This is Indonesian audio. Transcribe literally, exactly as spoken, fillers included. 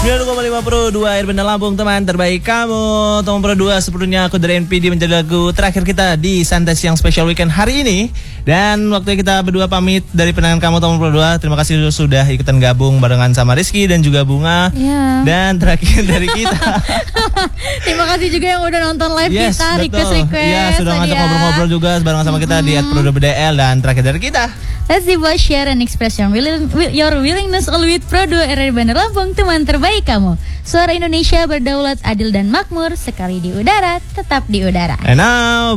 sembilan koma lima Pro dua Air Bandar Lampung, teman terbaik kamu. Teman Pro dua, sepertinya aku dari N P D menjadi lagu terakhir kita di Santai Siang Special Weekend hari ini. Dan waktu kita berdua pamit dari penangan kamu teman Pro dua. Terima kasih sudah ikutan gabung barengan sama Rizky dan juga Bunga. Ya. Dan terakhir dari kita. Terima kasih juga yang udah nonton live Yes, kita, request-request. Iya, sudah ngajak ya. ngobrol-ngobrol juga barengan sama kita Mm-hmm. di at Pro dua B D L. Dan terakhir dari kita, let's dibuat share and express your, willing, your willingness all with Pro dua R R Bandar Lampung, teman terbaik kamu. Suara Indonesia berdaulat, adil dan makmur, sekali di udara, tetap di udara. and now